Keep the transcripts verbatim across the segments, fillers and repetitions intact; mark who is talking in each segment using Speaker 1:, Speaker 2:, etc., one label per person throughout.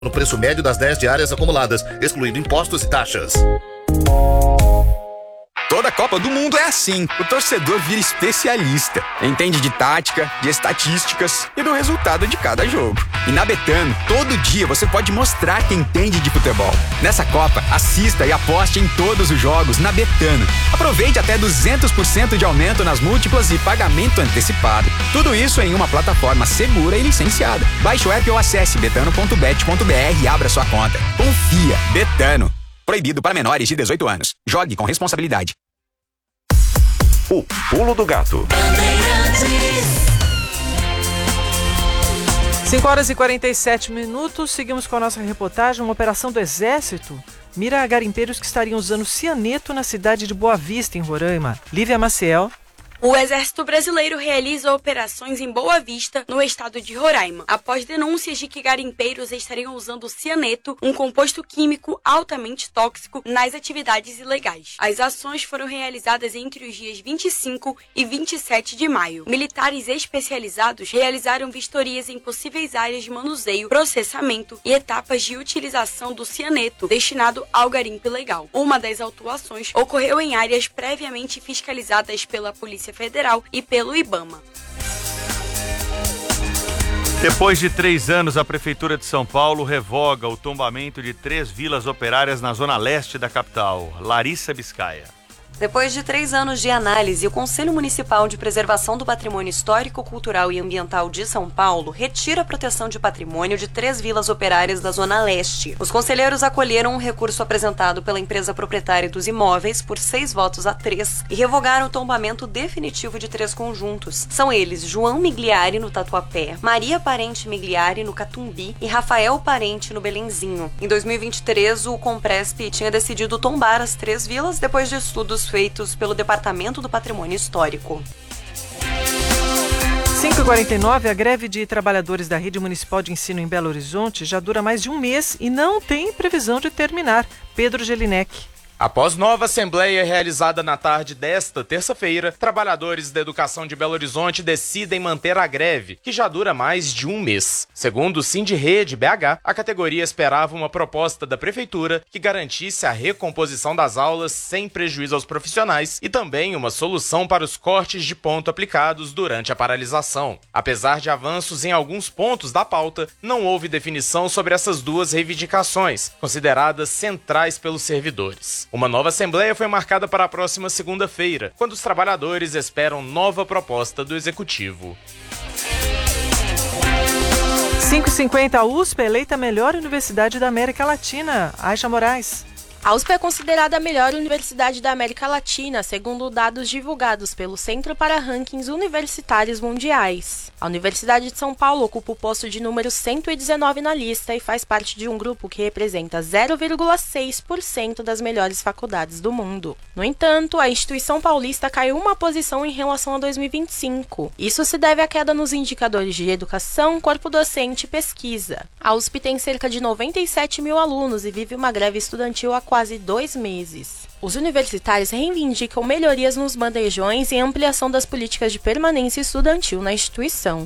Speaker 1: no preço médio das dez diárias acumuladas, excluindo impostos e taxas.
Speaker 2: Toda Copa do Mundo é assim. O torcedor vira especialista. Entende de tática, de estatísticas e do resultado de cada jogo. E na Betano, todo dia você pode mostrar que entende de futebol. Nessa Copa, assista e aposte em todos os jogos na Betano. Aproveite até duzentos por cento de aumento nas múltiplas e pagamento antecipado. Tudo isso em uma plataforma segura e licenciada. Baixe o app ou acesse betano ponto bet ponto b r e abra sua conta. Confia. Betano. Proibido para menores de dezoito anos. Jogue com responsabilidade.
Speaker 3: O Pulo do Gato.
Speaker 4: cinco horas e quarenta e sete minutos. Seguimos com a nossa reportagem. Uma operação do Exército mira garimpeiros que estariam usando cianeto na cidade de Boa Vista, em Roraima. Lívia Maciel.
Speaker 5: O Exército Brasileiro realiza operações em Boa Vista, no estado de Roraima, após denúncias de que garimpeiros estariam usando cianeto, um composto químico altamente tóxico, nas atividades ilegais. As ações foram realizadas entre os dias vinte e cinco e vinte e sete de maio. Militares especializados realizaram vistorias em possíveis áreas de manuseio, processamento e etapas de utilização do cianeto destinado ao garimpo ilegal. Uma das autuações ocorreu em áreas previamente fiscalizadas pela Polícia Federal e pelo IBAMA.
Speaker 6: Depois de três anos, a Prefeitura de São Paulo revoga o tombamento de três vilas operárias na zona leste da capital. Larissa Biscaia.
Speaker 7: Depois de três anos de análise, o Conselho Municipal de Preservação do Patrimônio Histórico, Cultural e Ambiental de São Paulo retira a proteção de patrimônio de três vilas operárias da Zona Leste. Os conselheiros acolheram um recurso apresentado pela empresa proprietária dos imóveis por seis votos a três e revogaram o tombamento definitivo de três conjuntos. São eles João Migliari, no Tatuapé, Maria Parente Migliari, no Catumbi e Rafael Parente, no Belenzinho. Em dois mil e vinte e três, o Compresp tinha decidido tombar as três vilas depois de estudos feitos pelo Departamento do Patrimônio Histórico.
Speaker 4: cinco e quarenta e nove, a greve de trabalhadores da Rede Municipal de Ensino em Belo Horizonte já dura mais de um mês e não tem previsão de terminar. Pedro Gelinek.
Speaker 8: Após nova assembleia realizada na tarde desta terça-feira, trabalhadores da educação de Belo Horizonte decidem manter a greve, que já dura mais de um mês. Segundo o Sindirrede B H, a categoria esperava uma proposta da prefeitura que garantisse a recomposição das aulas sem prejuízo aos profissionais e também uma solução para os cortes de ponto aplicados durante a paralisação. Apesar de avanços em alguns pontos da pauta, não houve definição sobre essas duas reivindicações, consideradas centrais pelos servidores. Uma nova assembleia foi marcada para a próxima segunda-feira, quando os trabalhadores esperam nova proposta do Executivo.
Speaker 4: cinco e cinquenta, a U S P é eleita a melhor universidade da América Latina. Aisha Moraes.
Speaker 9: A U S P é considerada a melhor universidade da América Latina, segundo dados divulgados pelo Centro para Rankings Universitários Mundiais. A Universidade de São Paulo ocupa o posto de número cento e dezenove na lista e faz parte de um grupo que representa zero vírgula seis por cento das melhores faculdades do mundo. No entanto, a instituição paulista caiu uma posição em relação a dois mil e vinte e cinco. Isso se deve à queda nos indicadores de educação, corpo docente e pesquisa. A U S P tem cerca de noventa e sete mil alunos e vive uma greve estudantil há quase dois meses. Os universitários reivindicam melhorias nos bandejões e ampliação das políticas de permanência estudantil na instituição.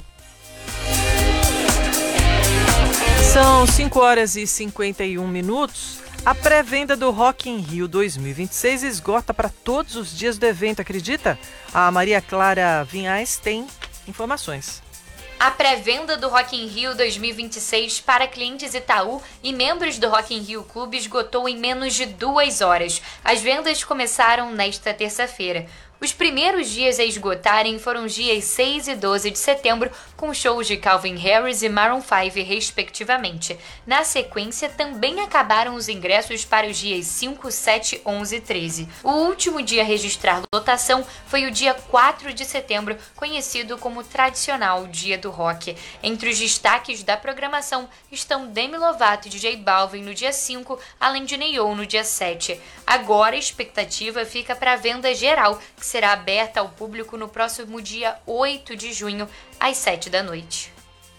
Speaker 4: São cinco horas e cinquenta e um minutos. A pré-venda do Rock in Rio dois mil e vinte e seis esgota para todos os dias do evento, acredita? A Maria Clara Vinhais tem informações.
Speaker 10: A pré-venda do Rock in Rio dois mil e vinte e seis para clientes Itaú e membros do Rock in Rio Clube esgotou em menos de duas horas. As vendas começaram nesta terça-feira. Os primeiros dias a esgotarem foram os dias seis e doze de setembro, com shows de Calvin Harris e Maroon cinco, respectivamente. Na sequência, também acabaram os ingressos para os dias cinco, sete, onze e treze. O último dia a registrar lotação foi o dia quatro de setembro, conhecido como tradicional Dia do Rock. Entre os destaques da programação estão Demi Lovato e D J Balvin no dia cinco, além de Neo no dia sete. Agora a expectativa fica para a venda geral, que será aberta ao público no próximo dia oito de junho, às sete da noite.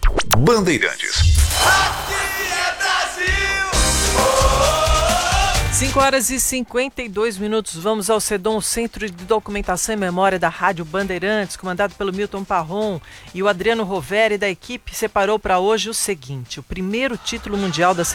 Speaker 3: Bandeirantes.
Speaker 11: Aqui é Brasil!
Speaker 4: cinco horas e cinquenta e dois minutos. Vamos ao CEDOM, o Centro de Documentação e Memória da Rádio Bandeirantes, comandado pelo Milton Parron, e o Adriano Roveri da equipe separou para hoje o seguinte: o primeiro título mundial da